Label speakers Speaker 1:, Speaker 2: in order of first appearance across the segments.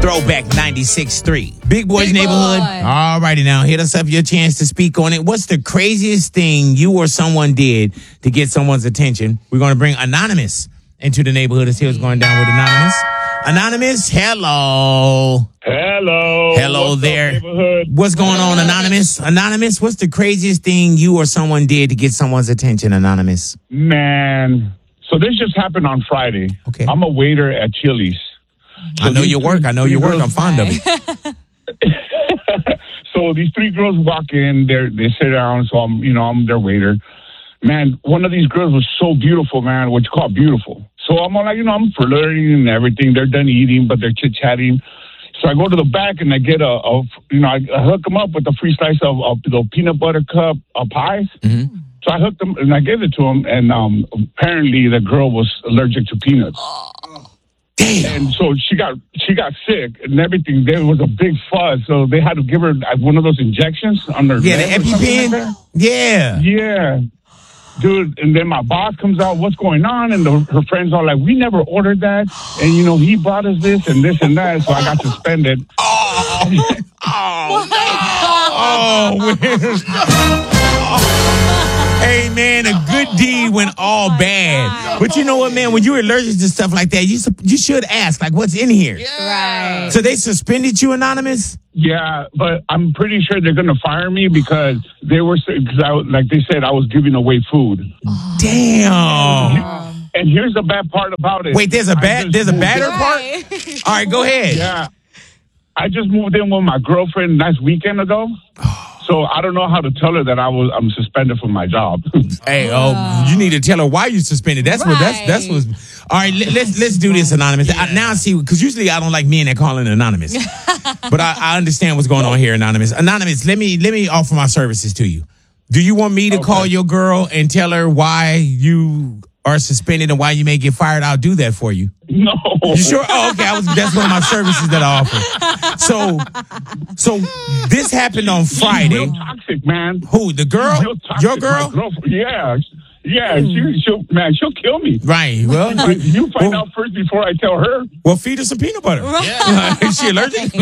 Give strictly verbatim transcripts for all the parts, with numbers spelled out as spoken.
Speaker 1: Throwback ninety-six point three. Big Boys
Speaker 2: Big
Speaker 1: Neighborhood.
Speaker 2: Boy.
Speaker 1: All righty now. Hit us up, your chance to speak on it. What's the craziest thing you or someone did to get someone's attention? We're going to bring Anonymous into the neighborhood to see what's going down with Anonymous. Anonymous, hello.
Speaker 3: Hello.
Speaker 1: Hello
Speaker 3: What's
Speaker 1: there.
Speaker 3: Up, neighborhood?
Speaker 1: What's going on, Anonymous? Anonymous, what's the craziest thing you or someone did to get someone's attention, Anonymous?
Speaker 3: Man. So this just happened on Friday.
Speaker 1: Okay.
Speaker 3: I'm a waiter at Chili's.
Speaker 1: I know your work. I know your work. I'm fond of it.
Speaker 3: So these three girls walk in. They they sit down. So I'm, you know, I'm their waiter. Man, one of these girls was so beautiful, man. What you call beautiful. So I'm all like, you know, I'm flirting and everything. They're done eating, but they're chit chatting. So I go to the back and I get a, a you know, I, I hook them up with a free slice of, of the peanut butter cup of pies.
Speaker 1: Mm-hmm.
Speaker 3: So I hooked them and I gave it to him. And um, apparently the girl was allergic to peanuts.
Speaker 1: Damn.
Speaker 3: And so she got she got sick and everything. There was a big fuss, so they had to give her like, one of those injections on her
Speaker 1: Yeah, the
Speaker 3: leg or something
Speaker 1: EpiPen.
Speaker 3: like that.
Speaker 1: Yeah.
Speaker 3: Yeah, dude. And then my boss comes out. What's going on? And the, her friends are like, "We never ordered that." And you know, he brought us this and this and that. So I got suspended.
Speaker 1: Oh, oh, oh, man. Hey, man, a good deed went all bad. But you know what, man? When you're allergic to stuff like that, you su- you should ask, like, what's in here?
Speaker 2: Right.
Speaker 1: So they suspended you, Anonymous?
Speaker 3: Yeah, but I'm pretty sure they're gonna fire me because they were because I like they said I was giving away food.
Speaker 1: Damn.
Speaker 3: And here's the bad part about it.
Speaker 1: Wait, there's a
Speaker 3: I
Speaker 1: bad,
Speaker 3: just
Speaker 1: there's a
Speaker 3: moved
Speaker 1: badder
Speaker 3: in.
Speaker 1: part? All right, go ahead.
Speaker 3: Yeah. I just moved in with my girlfriend last weekend ago. So I don't know how to tell her that I was I'm suspended from my job.
Speaker 1: Hey, oh, you need to tell her why you suspended. That's what that's that's what. All right, let, let's let's do this, Anonymous. I, now I see, because usually I don't like men that calling Anonymous, but I, I understand what's going on here, Anonymous. Anonymous, let me let me offer my services to you. Do you want me to
Speaker 3: Okay.
Speaker 1: call your girl and tell her why you are suspended and why you may get fired? I'll do that for you.
Speaker 3: No.
Speaker 1: You sure? Oh, okay. I was, that's one of my services that I offer. So, so this happened on Friday.
Speaker 3: Real toxic, man.
Speaker 1: Who? The girl?
Speaker 3: Real toxic,
Speaker 1: Your
Speaker 3: my
Speaker 1: girl?
Speaker 3: girlfriend. Yeah. Yeah, she, she'll, man, she'll kill me.
Speaker 1: Right. Well,
Speaker 3: But you find
Speaker 1: well,
Speaker 3: out first before I tell her.
Speaker 1: well, feed her some peanut butter. Is she allergic?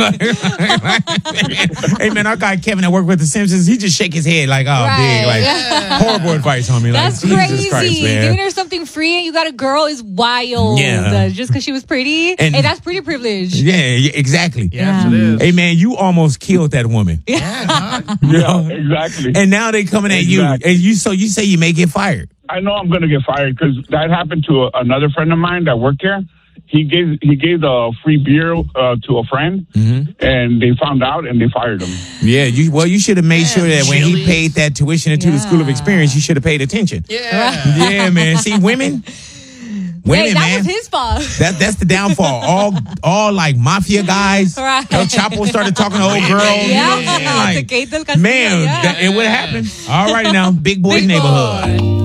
Speaker 1: Hey, man, our guy Kevin that worked with The Simpsons, he just shake his head like, oh,
Speaker 2: Right.
Speaker 1: big, like, horrible advice on me. Like,
Speaker 2: That's
Speaker 1: Jesus
Speaker 2: crazy.
Speaker 1: Christ, man.
Speaker 2: Giving her something free and you got a girl is wild.
Speaker 1: Yeah.
Speaker 2: Uh, just because she was pretty.
Speaker 1: And-
Speaker 2: hey, that's pretty privilege.
Speaker 1: Yeah, yeah, exactly.
Speaker 4: Yes, it is.
Speaker 1: Hey, man, you almost killed that woman.
Speaker 4: Yeah, dog.
Speaker 1: You know?
Speaker 3: Yeah, exactly.
Speaker 1: And now they coming at you,
Speaker 3: Exactly.
Speaker 1: and you so you say you may get fired.
Speaker 3: I know I'm going to get fired because that happened to a, another friend of mine that worked here. He gave he gave the free beer uh, to a friend,
Speaker 1: Mm-hmm.
Speaker 3: and they found out and they fired him.
Speaker 1: Yeah, you well, you should have made sure that when he
Speaker 4: Chili's.
Speaker 1: paid that tuition into the School of
Speaker 2: Yeah.
Speaker 1: Experience, you should have paid attention.
Speaker 4: Yeah.
Speaker 1: Yeah, man. See, women, women,
Speaker 2: Hey, that
Speaker 1: man.
Speaker 2: was his fault.
Speaker 1: That that's the downfall. All all like mafia guys.
Speaker 2: Right.
Speaker 1: El Chapo started talking to old girls.
Speaker 2: Yeah.
Speaker 1: You know what I'm saying?
Speaker 2: To Kate del Castillo,
Speaker 1: man,
Speaker 2: yeah.
Speaker 1: that, it would happen. All righty now, Big Boys
Speaker 2: Big
Speaker 1: Neighborhood.
Speaker 2: boy.